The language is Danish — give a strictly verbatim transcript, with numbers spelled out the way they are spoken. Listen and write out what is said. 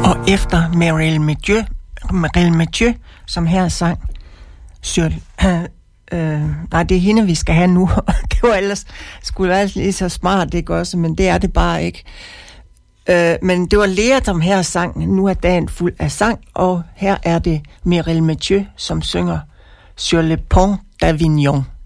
Og efter Meryl Mathieu, Meryl Mathieu, som her sang, sur, øh, øh, nej, det er hende, vi skal have nu. Det var ellers, skulle være lige så smart, det også, men det er det bare ikke. Øh, men det var Lea, som her sang, nu er dagen fuld af sang, og her er det Meryl Mathieu, som synger Sur le pont d'Avignon.